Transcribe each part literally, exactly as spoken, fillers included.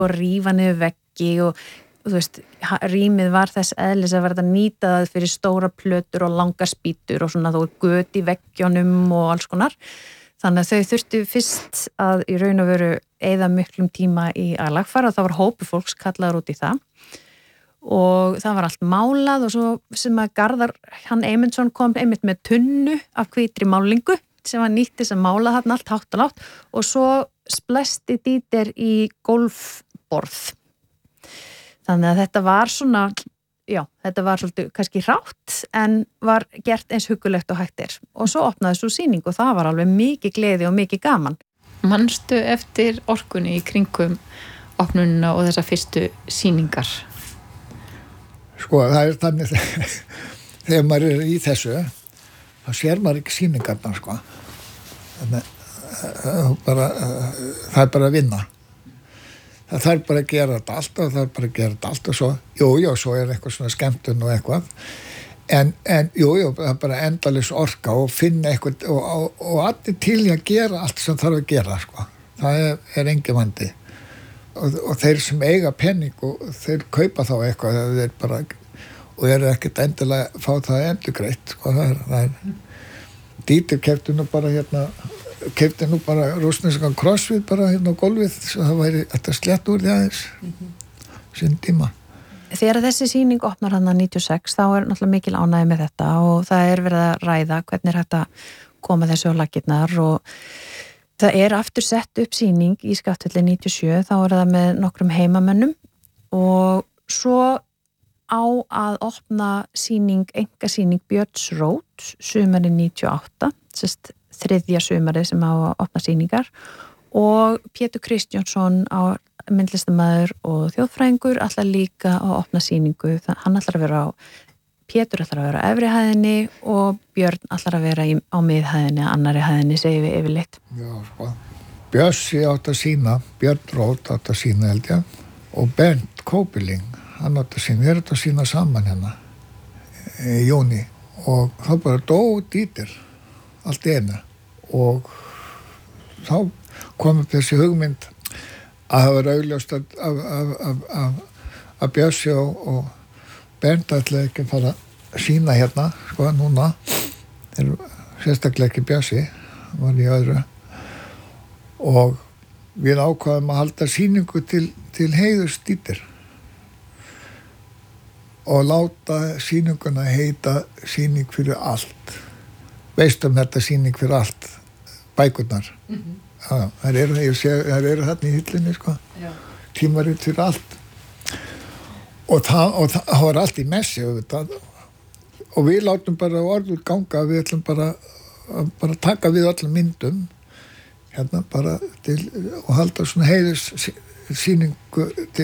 og rífa niður veggi og, og þú veist, rýmið var þess eðlis að verða nýta það fyrir stóra plötur og langa spýtur og svona þó göt í veggjónum og alls konar. Þannig að þau þurftu fyrst að í raun og veru eyða miklum tíma í að lagfæra og það var hópur fólks kallaður út í það. Og það var allt málað og svo sem að Garðar, hann Eymundsson kom einmitt með tunnu af hvítri málingu sem var nýtt þess að mála þarna allt hátt og látt og svo splesti Dieter í golfborð. Þannig að þetta var svona, já, þetta var svolítið kannski hrátt en var gert eins huggulegt og hægt er. Og svo opnaði svo sýning og það var alveg mikið gleði og mikið gaman. Manstu eftir orkunni í kringum opnunina og þessa fyrstu sýningar? Sko, það er þannig þegar maður er í þessu þá sér maður ekki sýningarnar sko. Þannig, bara, það er bara að vinna. Það þarf bara að gera þetta allt og það er bara að gera þetta allt og svo, jú, jú, svo er eitthvað svona skemmtun og eitthvað. En, en jú, jú, það er bara endalis orka og finna eitthvað og, og, og allir til í að gera allt sem þarf að gera sko. Það er, er engin vandi. Og, og þeir sem eiga penning og þeir kaupa þá eitthvað þeir bara, og eru ekkert endilega að fá það endurgreitt sko. það er, það er Dieter keypti nú bara hérna keypti nú bara rússneskan crossfit bara hérna á gólfið svo það væri þetta slett úr því aðeins mm-hmm. sinn tíma. Þegar þessi sýning opnar hann að níutíu og sex þá er náttúrulega mikil ánægja með þetta og það er verið að ræða hvernig er hægt að koma þessu á laggirnar og það er aftur sett upp sýning í Skaftfelli níutíu og sjö, þá er það með nokkrum heimamönnum og svo á að opna sýning, einkasýning Björns Rót, sumarið níutíu og átta, sérst þriðja sumarið sem á að opna sýningar og Pétur Kristjánsson á myndlistamæður og þjóðfræðingur ætlar líka að opna sýningu, hann ætlar að vera á Pétur ætlar að vera á efri hæðinni og Björn ætlar að vera í, á miðhæðinni, annari hæðinni, segjum við yfirleitt. Já, sko. Bjössi átt að sína, Björn Rót átt að sína held ég, og Bernd Kópiling, hann átt að sína, við erum átt að sína saman hérna í júni og þá bara dó Dieter, allt í einu og þá kom upp þessi hugmynd að það var augljóst af, af, af, af, af Bjössi og, og Bernd ætlaði ekki að fara að sína hérna, sko, núna. Er sérstaklega ekki Bjössi, var í öðru. Og við ákvaðum að halda sýningu til, til heiðurs Dieter. Og láta sýninguna heita sýning fyrir allt. Veist um þetta sýning fyrir allt, bækurnar. Mm-hmm. Já, það eru, ég sé, það eru þarna í hyllinni, sko. Já. Tímarit fyrir allt. Og það, og það var allt í messi og, og við látum bara orður ganga, við ætlum bara bara taka við öllum myndum hérna bara til og halda svona heiðurs sýningu til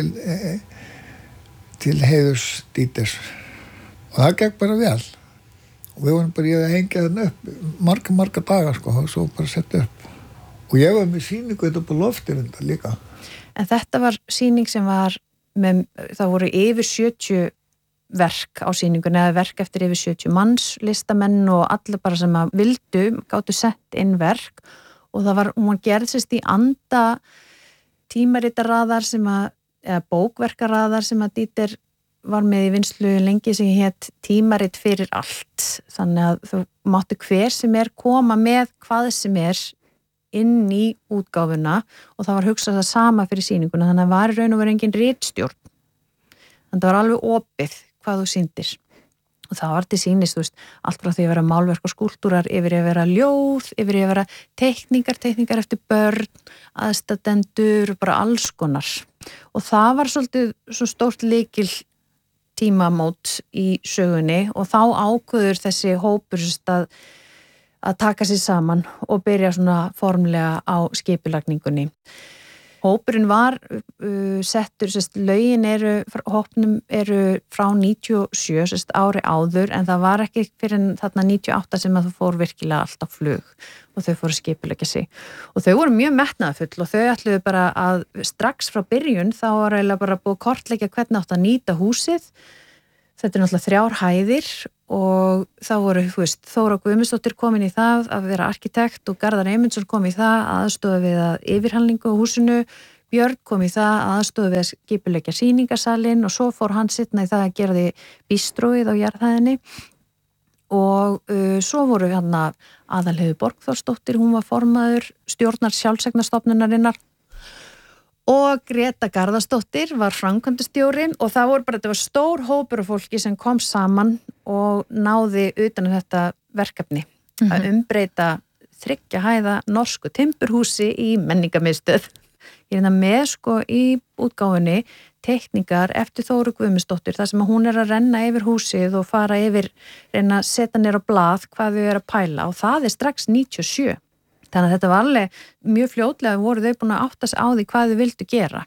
til heiðurs Dieters og það gekk bara vel og við vorum bara að hengja þarna upp marga, marga dagar sko og svo bara setja upp og ég var með sýningu þetta på lofti líka. En þetta var sýning sem var með, það voru yfir sjötíu verk á sýningunni eða verk eftir yfir sjötíu manns, listamenn og allir bara sem að vildu gátu sett inn verk og það var, hún gerðsist í anda tímaritaraðar sem að, eða bókverkaraðar sem að Dieter var með í vinslu lengi sem hétt tímarit fyrir allt þannig að þú máttu hver sem er koma með hvað sem er inn í útgáfuna og það var hugsað það sama fyrir sýninguna þannig að var í raun og veru engin ritstjórn þannig að það var alveg opið hvað þú sýndir og það var til sýnis, þú veist, allt frá því að vera málverk og skúlptúrar yfir að vera ljóð yfir að vera teikningar, teikningar eftir börn, aðstatendur bara alls konar og það var svolítið svo stórt lykil tímamót í sögunni og þá ákveður þessi hópur að að taka sér saman og byrja svona formlega á skipulagningunni. Hópurinn var uh, settur, sérst, lögin eru, hópnum eru frá níutíu og sjö, sérst, ári áður, en það var ekki fyrir þarna níutíu og átta sem að þú fór virkilega allt á flug og þau fóru að skipuleggja sig. Og þau voru mjög metnaðarfull og þau ætluðu bara að strax frá byrjun þá var eiginlega bara búið kortleggja hvernig átt að nýta húsið. Þetta er náttúrulega þrjár hæðir og þá voru, þú veist, Þóra Guðmundsdóttir komin í það að vera arkitekt og Garðar Eymundsson kom í það aðstofa við að yfirhalningu á húsinu, Björn kom í það aðstoða við að skipuleggja sýningarsalinn og svo fór hann sitna í það að gera því bistróið á jarðhæðinni og uh, svo voru hann að Aðalheiður Borgþórsdóttir, hún var formaður stjórnar sjálfseignarstofnunarinnar og Greta Garðarsdóttir var framkvæmdastjórinn og það voru bara, þetta var stór hópur af fólki sem kom saman og náði utan þetta verkefni mm-hmm. að umbreyta þriggja hæða norsku timburhúsi í menningarmiðstöð. Ég er það með sko í útgáfunni teikningar eftir Þóru Guðmundsdóttir þar sem hún er að renna yfir húsið og fara yfir, reyna að setja nér á blað hvað þau er að pæla og það er strax níutíu og sjö. Þannig að þetta var alveg mjög fljótlega voru þau búin að átta sig á því hvað þau vildu gera.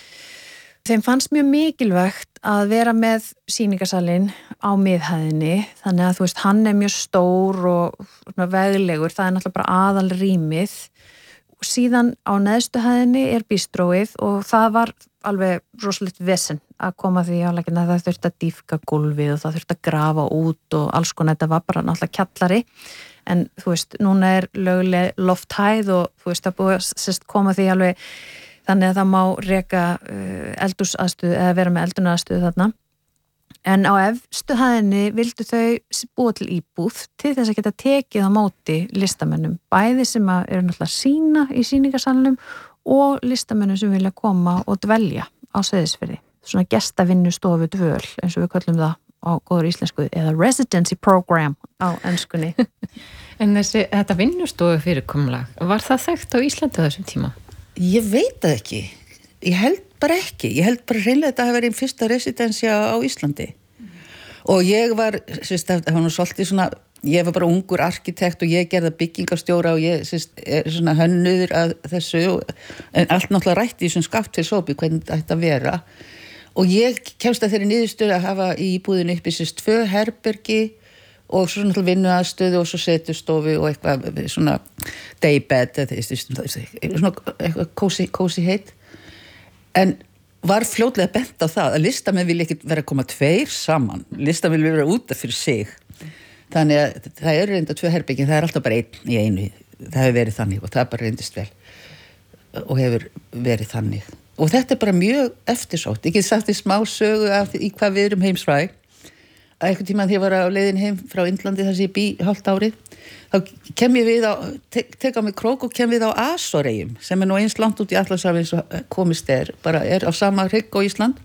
Þeim fannst mjög mikilvægt að vera með sýningarsalinn á miðhæðinni þannig að þú veist hann er mjög stór og veglegur, það er náttúrulega bara aðal rýmið. Síðan á neðstu hæðinni er bistróið og það var alveg rosalegt vesen að koma því álegin að það þurfti að dýfka gólfið og það þurfti að grafa út og alls konar, þetta var bara náttúrulega kjallari en þú veist, núna er löguleg lofthæð og þú veist, það búið að sérst koma því alveg þannig að það má reka uh, eldhúsaðstöðu eða vera með eldunaðstöðu þarna. En á efstu hæðinni vildu þau búa til íbúð til þess að geta tekið á móti listamönnum, bæði sem að eru náttúrulega sína í sýningarsalnum og listamönnum sem vilja koma og dvelja á Seyðisfirði. Svona gestavinnustofu dvöl, eins og við köllum það á góður íslensku, eða residency program á enskunni. En þessi, þetta vinnustofu fyrirkomulag, var það þekkt á Íslandi á þessum tíma? Ég veit það ekki. Ég held bara ekki. Ég held bara hreinlega þetta að hafa verið einn fyrsta residensja á Íslandi. Mm. Og ég var, sérst, það var nú svolítið svona, ég var bara ungur arkitekt og ég gerði byggingarstjóra og ég, sérst, er svona hönnuður að þessu, en allt náttúrulega rætti í svona Skaftfellshópi hvernig þetta ætti að vera. Og ég kemst að þeirri niðurstöðu að hafa í íbúðinu uppi sérst tvö herbergi og svo náttúrulega vinnuaðstöðu og svo setustofu og eitthvað svona daybed, svona eitthvað cozy, cozy heitt. En var fljótlega bent á það að listamenn vilja ekki vera að koma tveir saman, listamenn vilja vera út af fyrir sig. Þannig að það eru reynda tvö herbyggin, það er alltaf bara einn í einu, það hefur verið þannig og það bara reyndist vel og hefur verið þannig. Og þetta er bara mjög eftirsótt, ég get sagt í smá sögu af í hvað við erum heimsfræg. Að einhvern tímann þegar ég var á leiðin heim frá Indlandi þar sem ég bý hálft árið, þá kem ég við á, tek, tek á mig krók og kem við á Asoreyjum, sem er nú eins langt út í Atlantshafi eins og komist er, bara er á sama hrygg á Ísland,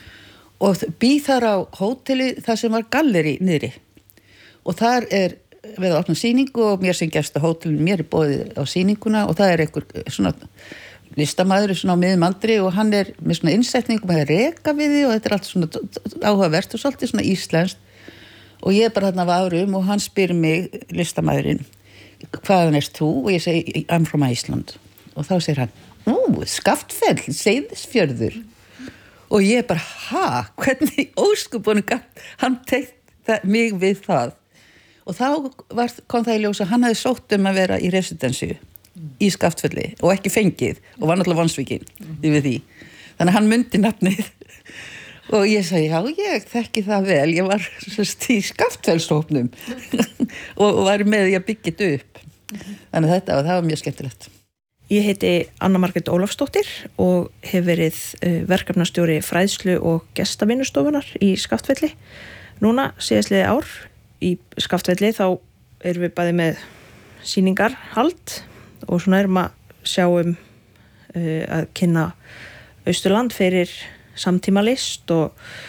og bý þar á hóteli þar sem var galleri niðri. Og þar er við að opna sýningu og mér sem gesta hótelin, mér er boðið á sýninguna og það er einhver svona listamaður svona á miðum aldri og hann er með svona innsetningum með að reka við því og þetta er allt svona áhugavert og svolítið svona íslenskt og ég er bara þarna af árum og hann spyr mig, listamaðurinn, hvaðan erst þú? Og ég segi, I'm from Iceland. Og þá segir hann, nú, Skaftfell, Seyðisfjörður. Og ég bara, ha, hvernig óskupunum gatt, hann teikt mig við það. Og þá var, kom það í ljós að hann hafði sótt um að vera í residensju í Skaftfelli og ekki fengið og var náttúrulega vonsvikinn yfir því. Þannig að hann mundi nafnið og ég sagði, já, ég þekki það vel, ég var sérst í Skaftfellshópnum og var með því að byggja þetta upp. Þannig að þetta, og það var mjög skemmtilegt. Ég heiti Anna Margrét Ólafsdóttir og hef verið verkefnastjóri fræðslu og gestavinnustofunar í Skaftfelli. Núna, síðastliðið ár í Skaftfelli, þá erum við bæði með sýningarhald og svona erum að sjá um uh, að kynna Austurland fyrir samtímalist og,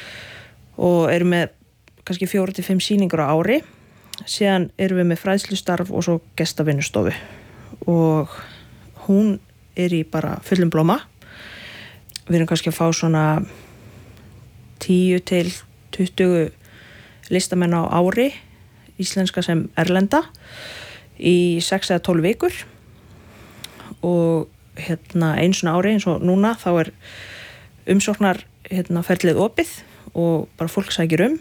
og erum með kannski fjóra til fimm sýningar á ári. Síðan erum við með fræðslustarf og svo gestavinnustofu og hún er í bara fullum blóma. Við erum kannski að fá svona tíu til tuttugu listamenn á ári, íslenska sem erlenda, í sex eða tólf vikur. Og hérna einu svona ári eins og núna þá er umsóknar hérna ferlið opið og bara fólk sækir um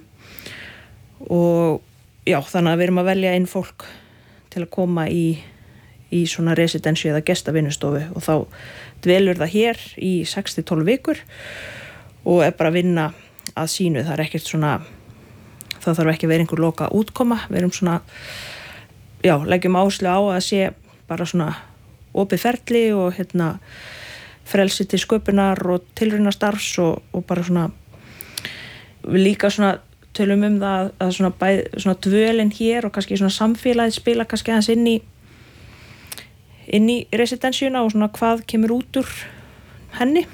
og já, þannig að við erum að velja inn fólk til að koma í, í svona residensju eða gestavinnustofu og þá dvelur það hér í sex til tólf vikur og er bara að vinna að sínu, það er ekkert svona, það þarf ekki að vera einhver loka útkoma, við erum svona, já, leggjum áherslu á að sé bara svona opið ferli og hérna frelsi til sköpunar og tilraunastarfs og, og bara svona við líka svona tölum um það að svona, bæð, svona dvölin hér og kannski svona samfélagið spila kannski aðeins inn í inn í residensjuna og svona hvað kemur út úr henni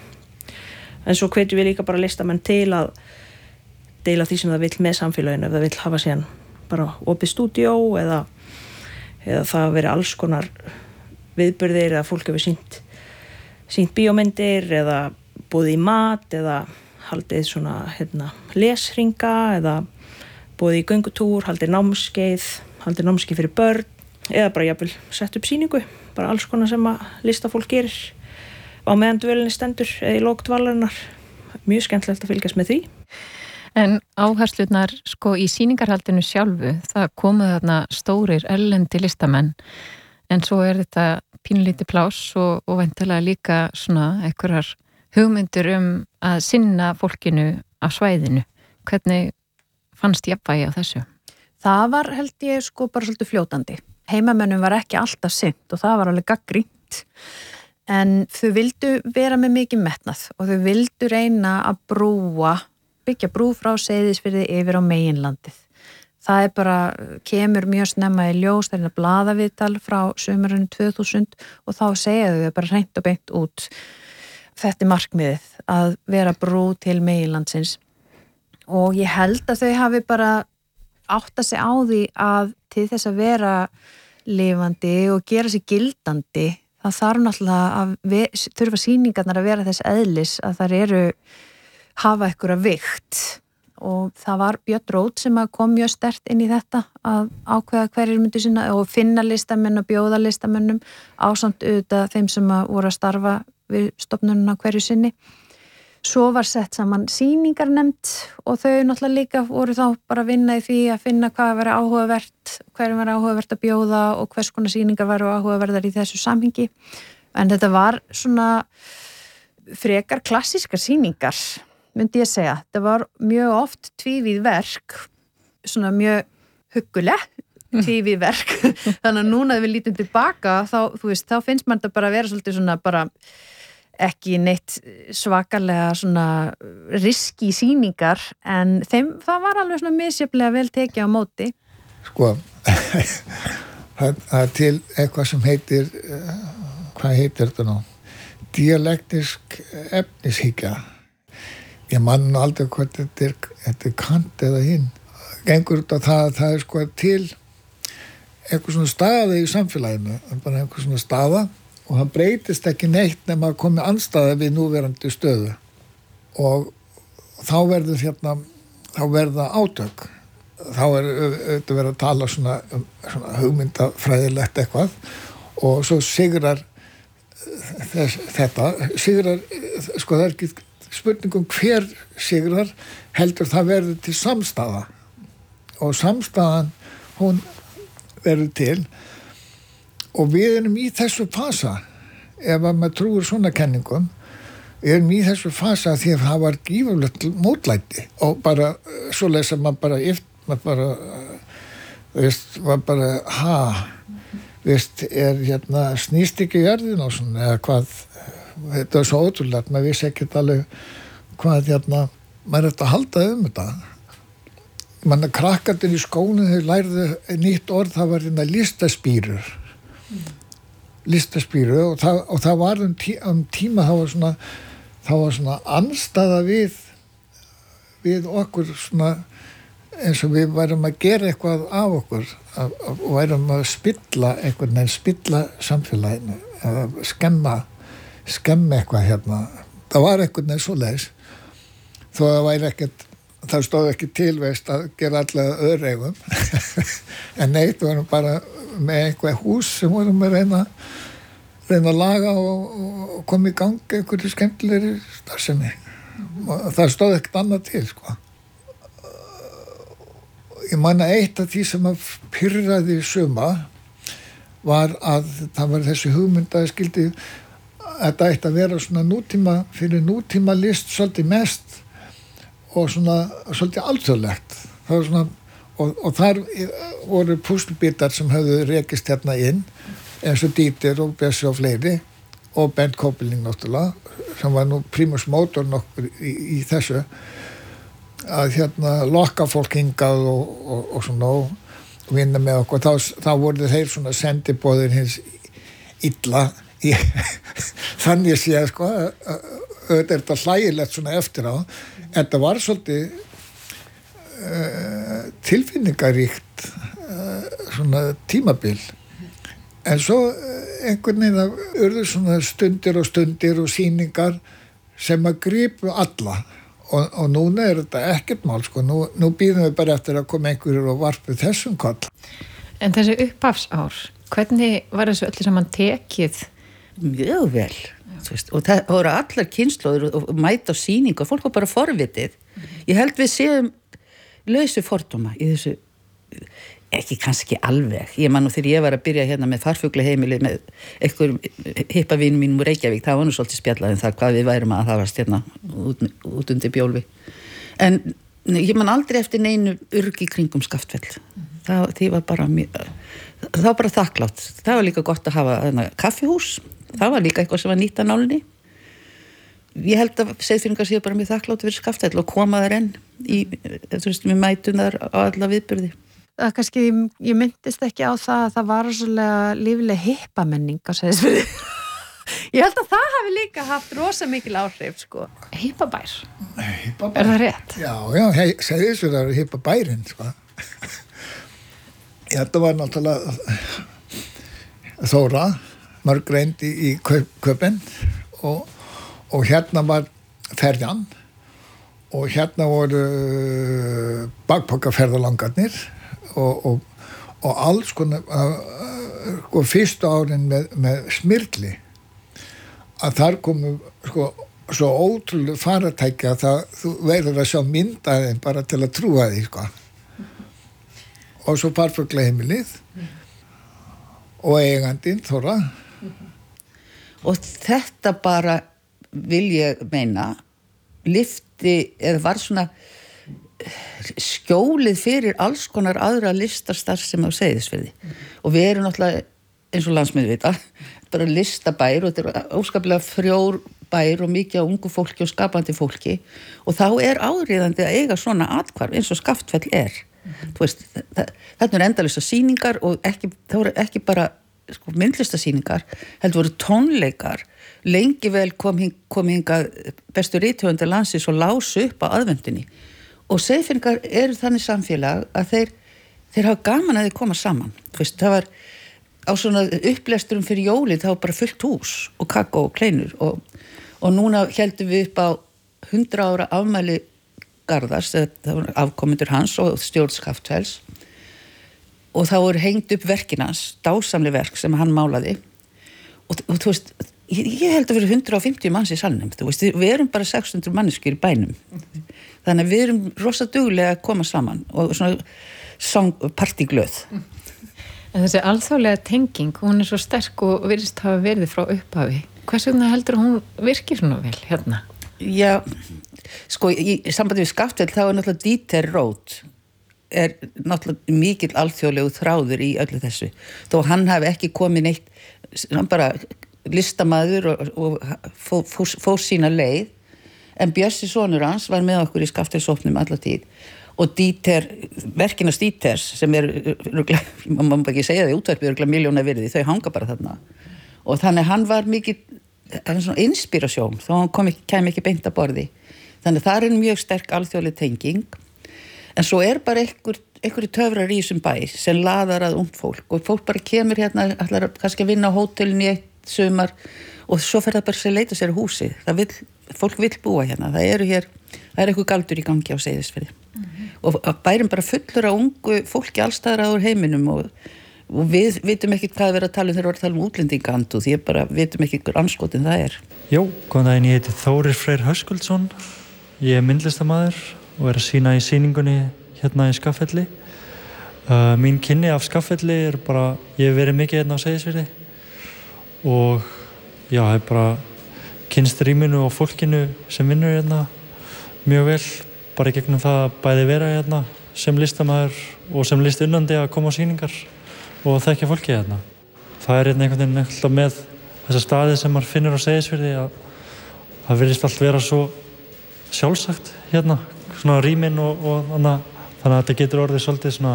en svo hvetjum við líka bara listamenn til að deila því sem það vill með samfélaginu ef það vill hafa síðan bara opið stúdíó eða, eða það veri alls konar viðburðir eða fólk hefur sýnt sýnt bíómyndir eða búið í mat eða haldið svona hérna, lesringa eða búið í göngutúr, haldið námskeið, haldið námskeið fyrir börn eða bara jafnvel sett upp sýningu, bara alls konar sem að listafólk gerir á meðan dvölinni stendur eða í lok dvalarinnar. Mjög skemmtilegt að fylgjast með því. En áherslurnar sko í sýningarhaldinu sjálfu, það komu þarna stórir erlendi listamenn en svo er þetta pínlítið pláss og, og væntanlega líka svona einhverjar hugmyndir um að sinna fólkinu af svæðinu. Hvernig fannst jafnvægi á þessu? Það var held ég sko bara svolítið fljótandi. Heimamönnum var ekki alltaf sinnt og það var alveg gagnrýnt. En þau vildu vera með mikið metnað og þau vildu reyna að brúa, byggja brú frá Seyðisfirði yfir á meginlandið. Það er bara, kemur mjög snemma í ljós, það er að blaðaviðtal frá sumarinu tvö þúsund og þá segja þau bara hreint og beint út. Þetta er markmiðið að vera brú til meginlandsins og ég held að þau hafi bara átta sig á því að til þess að vera lifandi og gera sig gildandi það þarf náttúrulega að ve- þurfa sýningarnar að vera þess eðlis að þær eru hafa einhverja vigt og það var Björn Rót sem kom mjög sterkt inn í þetta að ákveða hverjir myndu sinna og finna listamenn og bjóða listamennum ásamt auðvitað þeim sem að voru að starfa við stofnununa hverju sinni. Svo var sett saman sýningarnefnd og þau náttúrulega líka voru þá bara að vinna í því að finna hvað var áhugavert, hverjum var áhugavert að bjóða og hvers konar sýningar varu áhugaverðar í þessu samhengi. En þetta var svona frekar klassískar sýningar, myndi ég segja. Þetta var mjög oft tvívíð verk, svona mjög hugguleg tvívíð verk. Þannig að núna ef við lítum tilbaka þá, þú veist, þá finnst mann þetta bara að vera svolítið svona bara ekki neitt svakalega svona riski sýningar en þeim, það var alveg svona misjaflega vel tekið á móti. Sko, það er til eitthvað sem heitir, hvað heitir þetta nú? Dialektisk efnishyggja. Ég man aldrei hvað þetta er, þetta er Kant eða hinn. Gengur út af það að það er sko til eitthvað svona staða í samfélaginu, bara eitthvað svona staða og það breytist ekki neitt nema að komi andstaða við núverandi stöðu og þá verður hérna, þá verða átök þá er auðvitað verið að tala svona, svona hugmyndafræðilegt eitthvað og svo sigrar þess, þetta sigrar, sko það er ekki spurningum hver sigrar heldur það verður til samstaða og samstaðan hún verður til og við erum í þessu fasa ef að maður trúir svona kenningum við erum í þessu fasa því að það var gífurlegt mótlæti og bara svoleiðis að maður bara yft, maður bara veist, var bara ha veist, er hérna snýst ekki jörðin og svona eða hvað þetta er svo ótrúlegt, maður vissi ekkert alveg hvað hérna maður er þetta að halda um þetta mann að krakkarnir í skónu þau lærðu nýtt orð, það var hérna listaspírur listaspíru og það, og það var um, tí, um tíma það var svona það var svona andstaða við við okkur svona eins og við værum að gera eitthvað af okkur að, að, og værum að spilla einhvern veginn, spilla samfélaginu að skemma skemma eitthvað hérna það var einhvern veginn svoleiðis þó að það væri ekkert það stóð ekki tilveist að gera allega öðreigum en neitt varum bara með einhver hús sem vorum að reyna reyna að laga og, og koma í gang einhverju skemmtilegri starfsemi og það stóð ekkert annað til sko. Ég man að eitt af því sem að pirraði suma var að það var þessi hugmynd að skildi að þetta ætti að vera svona nútíma fyrir nútíma list svolítið mest og svona svolítið alþjóðlegt það var svona og, og þar voru púslbitar sem höfðu rekist hérna inn eins og Dieter og Bessi og fleiri og Bent Koppelning náttúrulega, sem var nú primus motor nokkur í, í þessu, að hérna lokka fólk hingað og, og, og svona og vinna með okkur. Þá, þá voru þeir svona sendiboðir hins illa í, þannig sé að sko, auðvitað er þetta hlægilegt svona eftir á. Þetta var svolítið uh, tilfinningaríkt uh, svona tímabil. En svo einhvern veginn að urðu svona stundir og stundir og sýningar sem að gripu alla og, og núna er þetta ekkert mál sko, nú, nú býðum við bara eftir að koma einhverjur og varpa þessum koll. En þessi upphafsár, hvernig var þessu öllu saman tekið? Mjög vel, þú veist, og það voru allar kynslóður og, og mæta á sýningu og fólk var bara forvitið. Ég held við séum lausu fordóma í þessu, ekki kannski alveg. Ég man nú þegar ég var að byrja hérna með farfuglaheimili með einhverjum hippavínum mínum úr Reykjavík, það var nú svolítið spjallað um það hvað við værum að það varst hérna út, út undir Bjólfi. En ég man aldrei eftir neinu urgi kringum Skaftfell. Það, það var bara mjög, það var bara þakklátt. Það var líka gott að hafa hérna, kaffihús. Það var líka eitthvað sem var nýtt að nálinni. Ég held að Seyðfirðingar séu bara mjög þakklátt fyrir Skaftfell og koma þar enn í, þú veist, við mætum þar á alla viðburði. Það kannski, ég myndist ekki á það að það var svolítið lífleg hippamenning á Seyðisfirði. Ég held að það hafi líka haft rosa mikil áhrif, sko. Hippabær. Hippabær. Er það rétt? Já, já, hey, Seyðisfirði er hippabærin, sko. Þetta var náttúrulega Þóra, mörg reynd í, í Köpen og, og hérna var ferjan og hérna voru bakpokkaferðalangarnir og, og, og alls konar sko fyrstu árin með, með Smyrli að þar komu sko svo ótrúlega faratækja að það, þú verður að sjá myndaðin bara til að trúa því sko og svo farfuglaheimilið og eigandinn Þóra og þetta bara vil ég meina lyfti eða var svona skjólið fyrir alls konar aðra listastarf sem á Seyðisfirði mm. og við erum náttúrulega eins og landsmiður vita bara listabær og þetta er óskaplega frjór bær og mikið á ungu fólki og skapandi fólki og þá er áríðandi að eiga svona athvarf eins og Skaftfell er mm. þú veist, þetta er endalista sýningar og ekki, það voru ekki bara sko, myndlistasýningar, heldur voru tónleikar lengi vel kom, hing, kom hingað bestu rithöfundar landsins og lásu upp á aðvendunni og Seyðfirðingar eru þannig samfélag að þeir, þeir hafa gaman að þeir koma saman. Veist, það var á svona upplesturum fyrir jólið, það var bara fullt hús og kakó og kleinur og, og núna heldum við upp á hundrað ára afmæli Garðars, það var afkomendur hans og stjórn Skaftfells og það voru hengt upp verkin hans, dásamli verk sem hann málaði og, og þú veist, ég, ég held að vera hundrað og fimmtíu manns í salnum, þú veist, við erum bara sex hundruð manneskjur í bænum. Þannig að við erum rosa duglega að koma saman og svona partíglöð. En þessi alþjóðlega tenging, hún er svo sterk og virðist hafa verið frá upphafi. Hvers vegna heldur hún virkir svona vel hérna? Já, sko, í sambandi við Skaftfell þá er náttúrulega Dieter Roth er náttúrulega mikill alþjóðlegu þráður í öllu þessu. Þó hann hafi ekki komið neitt, hann bara listamaður og, og fór, fór, fór sína leið en Bjössi sonur hans var með okkur í Skaftfellshópnum alla tíð og Dieter, verkina Dieters sem er, maður má ekki segja það, útvarpið er miljóna virði, þau hanga bara þarna og þannig hann var mikið svona inspirasjón, þá hann kom ekki, kem ekki beint að borði, þannig það er mjög sterk alþjóðleg tenging en svo er bara einhver, einhverju töfrar í þessum bæ sem laðar að ungt fólk og fólk bara kemur hérna, ætlar kannski að vinna á hótelin í eitt sumar og svo fer það bara að leita sér húsi, það vill fólk vill búa hérna, það eru hér það er eitthvað galdur í gangi á Seyðisfirði mm-hmm. og bærum bara fullur á ungu fólki allstaðar áður heiminum og, og við vitum ekki hvað við erum að tala um þegar við erum að tala um útlendingandu því bara vitum ekki hver anskotin það er. Jó, góðan daginn, ég heiti Þórir Freyr Höskuldsson, ég er myndlistarmaður og er að sýna í sýningunni hérna í Skaffelli. Uh, mín kynni af Skaffelli er bara, ég hef verið mikið hérna á Seyðisfirði og já, ég er bara kynst rýminu og fólkinu sem vinnur hérna mjög vel, bara gegnum það að bæði vera hérna sem listamaður og sem listunnandi að koma á sýningar og þekkja fólki hérna. Það er hérna einhvern veginn alltaf með þessa staði sem maður finnur á Seyðisfirði að það virðist allt vera svo sjálfsagt hérna, svona rýmin og, og þannig, þannig að þetta getur orðið svolítið svona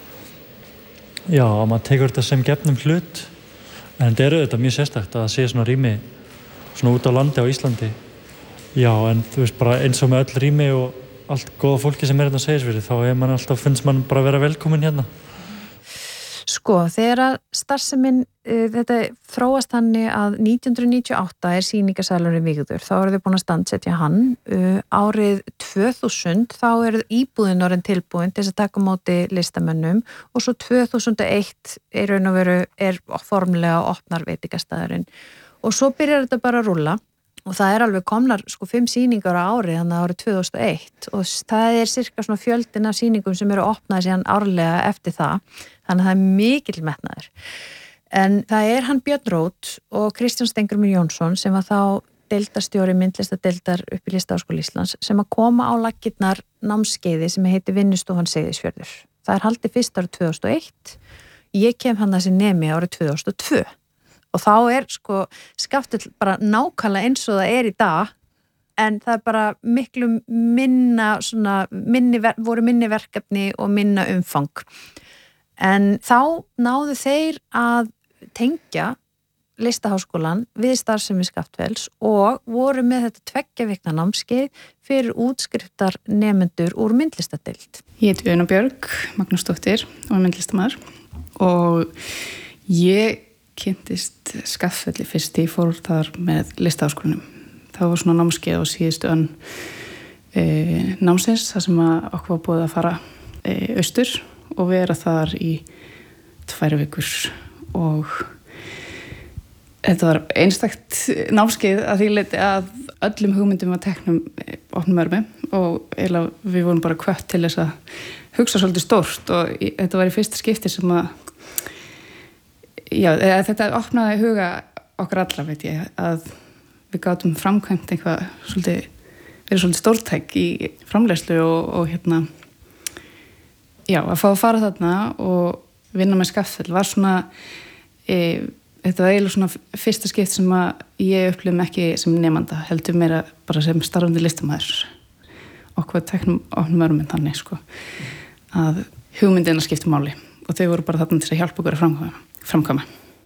já, að maður tekur þetta sem gefnum hlut en þetta er auðvitað mjög sérstakt að það sé svona rými svona út á landi á Íslandi já, en þú veist bara eins og með öll rými og allt góða fólki sem er hérna á Seyðisfirði þá er mann alltaf, finnst mann bara vera velkomin hérna. Sko, þegar að starfsemin uh, þetta þróast þannig að nítján hundruð níutíu og átta er sýningarsalurinn vígður, þá eru þau búin að standsetja hann uh, árið tvö þúsund þá er íbúðin orðin tilbúin til þess að taka á móti listamönnum og svo tvö þúsund og eitt er raun og veru er formlega opnar veitingastæðurinn og svo byrjar þetta bara að rúlla og það er alveg komnar sko fimm sýningar á ári þannig að árið tvö þúsund og eitt og það er cirka svona fjöldin af sýningum sem eru opnaði síðan árlega eftir það þannig að það er mikill metnaður en það er hann Björn Rót og Kristján Steingrímur Jónsson sem var þá deildarstjóri myndlistadeildar upp í Listaháskóla Íslands sem að koma á laggirnar námskeiði sem heitir Vinnustofan Seyðisfjörður það er haldið fyrst árið tvö þúsund og eitt ég kem hann þessi nemi árið tvö þúsund og tvö og þá er sko Skaftill bara nákvæmlega eins og það er í dag en það er bara miklu minna svona, minni, voru minni verkefni og minna umfang en þá náðu þeir að tengja Listaháskólan við starfsemi Skaftfells og voru með þetta tveggja vikna námskeið fyrir útskriftar nemendur úr myndlistadeild. Ég heiti Una Björg Magnúsdóttir og er myndlistamæður og ég kynntist Skaftfelli fyrst ég fór þar með Listaháskólanum. Það var svona námskeið á síðustu önn e, námsins þar sem að okkur var búið að fara e, austur og vera þar í tvær vikur og þetta var einstakt námskeið að því leyti að öllum hugmyndum að teknum opnum örmi og eiginlega við vorum bara hvött til þess að hugsa svolítið stórt og í, þetta var í fyrsta skipti sem að já, þetta opnaði huga okkar alla, veit ég, að við gátum framkvæmt eitthvað svolítið, verið svolítið stórtæk í framleiðslu og, og hérna, já, að fá að fara þarna og vinna með Skaftfell var svona, e, þetta var eiginlega svona fyrsta skipt sem að ég upplifum ekki sem nemanda, heldur meira bara sem starfandi listamæður, okkur teknum opnum örmum þannig, sko, að hugmyndina skipti máli og þau voru bara þarna til að hjálpa okkur að framkvæma. framkvæma.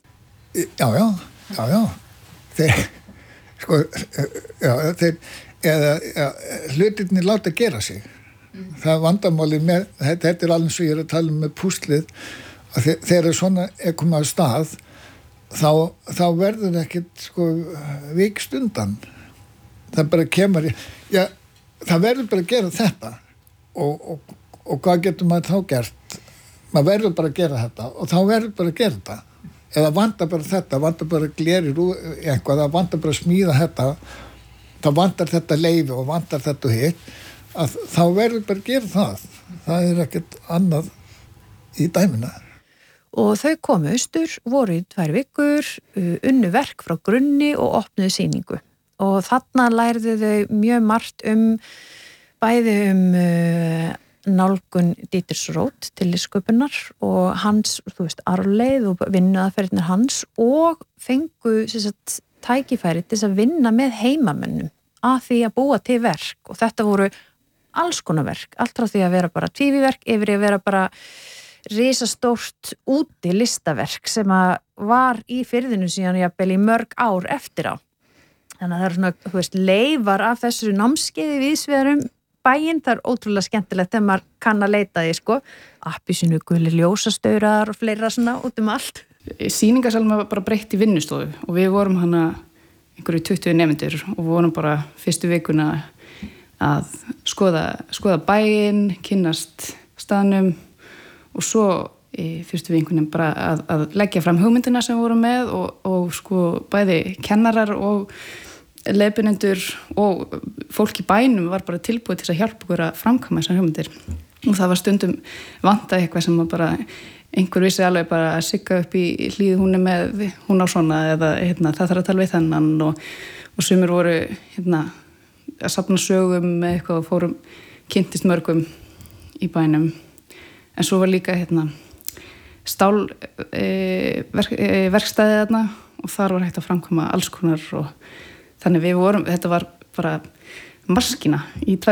Já, já, já, já. Þeir, sko, já, þeir, eða, ja, hlutirnir láta gera sig. Mm. Það vandamáli með, þetta, þetta er alveg svo ég er að tala um með púslið, að þeir, þegar svona er komið á stað, þá, þá verður ekkit, sko, vikst undan. Það bara kemur, já, það verður bara að gera þetta og, og, og hvað getur maður þá gert? Maður verður bara að gera þetta og þá verður bara að gera þetta. Eða vantar bara þetta, vantar bara glerir eitthvað, það vantar bara að smíða þetta, þá vantar þetta leyfi og vantar þetta og hitt, að þá verður bara að gera það. Það er ekkert annað í dæmina. Og þau komu austur, voru í tvær vikur, unnu verk frá grunni og opnuðu sýningu. Og þarna lærðu þau mjög margt um, bæði um uh, nálgun Dietrich Roth til listsköpunar og hans, þú veist, arfleið og vinnuaðferðinir hans og fengu sagt, tækifæri til þess að vinna með heimamönnum að því að búa til verk og þetta voru alls konar verk, allt frá því að vera bara tvíviverk yfir að vera bara risastórt úti listaverk sem að var í firðinu síðan jafnvel í mörg ár eftir á. Þannig að það er svona, þú veist, leifar af þessu námskeiði víðsvegarum bæinn, það er ótrúlega skemmtilegt þegar maður kann að leita því, sko, appelsínu gulir ljósastaurar og fleira svona út um allt. Sýningarsalurinn var bara breytt í vinnustofu og við vorum hana einhverju tuttugu nemendur og vorum bara fyrstu vikuna að skoða, skoða bæinn, kynnast staðnum og svo í fyrstu vikunum bara að, að leggja fram hugmyndina sem við vorum með og, og sko bæði kennarar og leiðbeinendur og fólk í bænum var bara tilbúið til að hjálpa okkur að framkvæma þessar hugmyndir og það var stundum vantað eitthvað sem bara einhver vissi alveg bara að sigga upp í hlýð hún er með, hún á svona eða hérna, það þarf að tala við þennan og, og sumir voru hérna, að safna sögum með eitthvað og fórum kynntist mörgum í bænum en svo var líka hérna, stál e, verk, e, verkstæði þarna og þar var hægt að framkoma alls konar og þannig við vorum, þetta var bara maskína í tvær